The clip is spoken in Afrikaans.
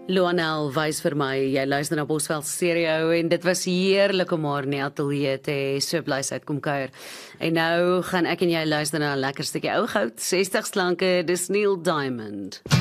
Loanel wys vir my, jy luister na Bosveld Stereo en dit was heerlik om haar in die ateljee te hê, so bly sy uitkom kuier. En nou gaan ek en jy luister na 'n lekker stukkie ou goud, 60 slanke, dis Neil Diamond.